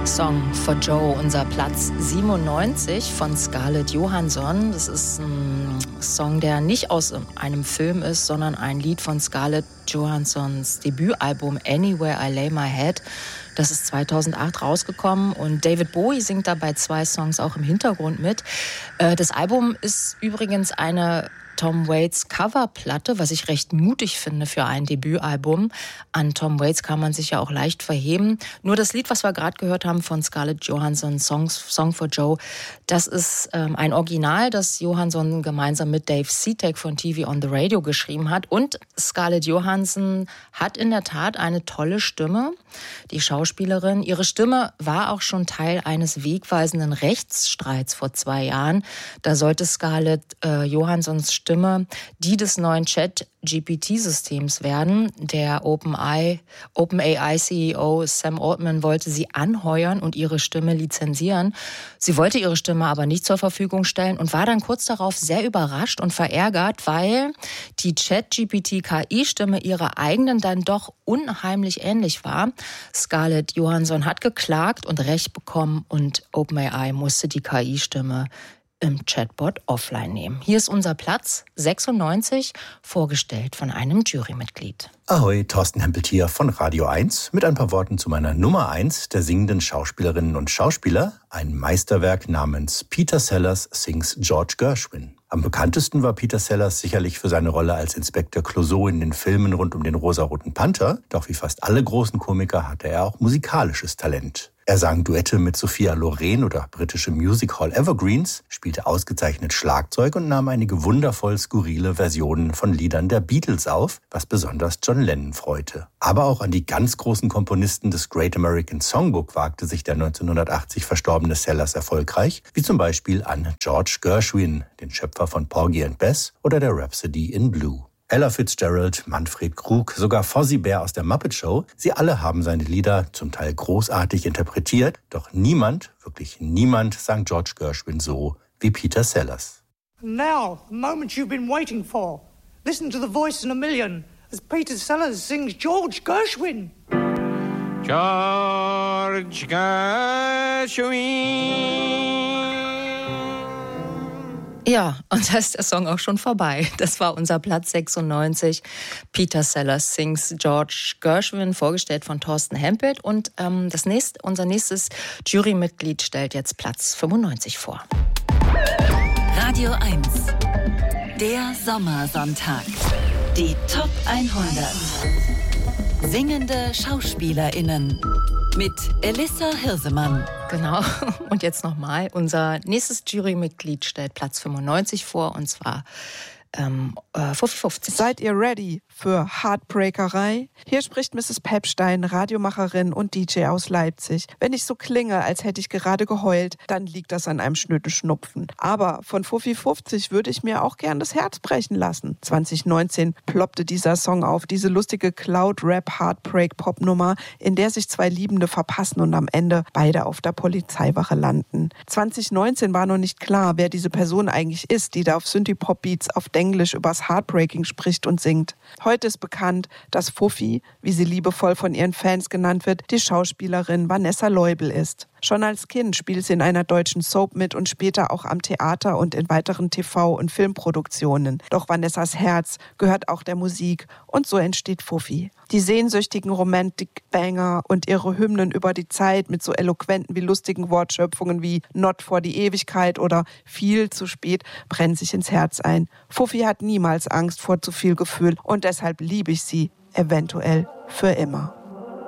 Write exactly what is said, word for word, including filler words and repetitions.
Song for Joe, unser Platz siebenundneunzig von Scarlett Johansson. Das ist ein Song, der nicht aus einem Film ist, sondern ein Lied von Scarlett Johanssons Debütalbum Anywhere I Lay My Head. Das ist zweitausendacht rausgekommen und David Bowie singt da bei zwei Songs auch im Hintergrund mit. Das Album ist übrigens eine Tom Waits Coverplatte, was ich recht mutig finde für ein Debütalbum. An Tom Waits kann man sich ja auch leicht verheben. Nur das Lied, was wir gerade gehört haben von Scarlett Johansson, Songs, Song for Joe, das ist ähm, ein Original, das Johansson gemeinsam mit Dave Seatek von T V on the Radio geschrieben hat. Und Scarlett Johansson hat in der Tat eine tolle Stimme, die Schauspielerin. Ihre Stimme war auch schon Teil eines wegweisenden Rechtsstreits vor zwei Jahren. Da sollte Scarlett äh, Johanssons Stimme die des neuen Chat-G P T-Systems werden. Der OpenAI, OpenAI-C E O Sam Altman wollte sie anheuern und ihre Stimme lizenzieren. Sie wollte ihre Stimme aber nicht zur Verfügung stellen und war dann kurz darauf sehr überrascht und verärgert, weil die Chat-G P T-K I-Stimme ihrer eigenen dann doch unheimlich ähnlich war. Scarlett Johansson hat geklagt und Recht bekommen und OpenAI musste die K I-Stimme im Chatbot offline nehmen. Hier ist unser Platz sechsundneunzig, vorgestellt von einem Jurymitglied. Ahoi, Thorsten Hempelt hier von Radio eins mit ein paar Worten zu meiner Nummer eins der singenden Schauspielerinnen und Schauspieler, ein Meisterwerk namens Peter Sellers Sings George Gershwin. Am bekanntesten war Peter Sellers sicherlich für seine Rolle als Inspektor Clouseau in den Filmen rund um den rosaroten Panther, doch wie fast alle großen Komiker hatte er auch musikalisches Talent. Er sang Duette mit Sophia Loren oder britische Music Hall Evergreens, spielte ausgezeichnet Schlagzeug und nahm einige wundervoll skurrile Versionen von Liedern der Beatles auf, was besonders John Lennon freute. Aber auch an die ganz großen Komponisten des Great American Songbook wagte sich der neunzehnhundertachtzig verstorbene Sellers erfolgreich, wie zum Beispiel an George Gershwin, den Schöpfer von Porgy and Bess oder der Rhapsody in Blue. Ella Fitzgerald, Manfred Krug, sogar Fozzie Bear aus der Muppet Show, sie alle haben seine Lieder zum Teil großartig interpretiert, doch niemand, wirklich niemand sang George Gershwin so wie Peter Sellers. Now, the moment you've been waiting for. Listen to the voice in a million as Peter Sellers sings George Gershwin. George Gershwin. Ja, und da ist der Song auch schon vorbei. Das war unser Platz sechsundneunzig. Peter Sellers Sings George Gershwin, vorgestellt von Thorsten Hempelt. Und ähm, das nächste, unser nächstes Jurymitglied stellt jetzt Platz fünfundneunzig vor. Radio eins, der Sommersonntag. Die Top hundert. Singende SchauspielerInnen. Mit Elissa Hirsemann. Genau. Und jetzt nochmal. Unser nächstes Jurymitglied stellt Platz fünfundneunzig vor, und zwar ähm, äh, fünfundfünfzig. Seid ihr ready für Heartbreakerei? Hier spricht Misses Pepstein, Radiomacherin und D J aus Leipzig. Wenn ich so klinge, als hätte ich gerade geheult, dann liegt das an einem schnöden Schnupfen. Aber von Fuffi fünfzig würde ich mir auch gern das Herz brechen lassen. zwanzig neunzehn ploppte dieser Song auf, diese lustige Cloud-Rap-Heartbreak-Pop-Nummer, in der sich zwei Liebende verpassen und am Ende beide auf der Polizeiwache landen. zwanzig neunzehn war noch nicht klar, wer diese Person eigentlich ist, die da auf Synthie-Pop-Beats auf Englisch übers Heartbreaking spricht und singt. Heute ist bekannt, dass Fuffi, wie sie liebevoll von ihren Fans genannt wird, die Schauspielerin Vanessa Leubel ist. Schon als Kind spielt sie in einer deutschen Soap mit und später auch am Theater und in weiteren T V- und Filmproduktionen. Doch Vanessas Herz gehört auch der Musik und so entsteht Fuffi. Die sehnsüchtigen Romantic-Banger und ihre Hymnen über die Zeit mit so eloquenten wie lustigen Wortschöpfungen wie Not for die Ewigkeit oder viel zu spät brennen sich ins Herz ein. Fuffi hat niemals Angst vor zu viel Gefühl und deshalb liebe ich sie, eventuell für immer.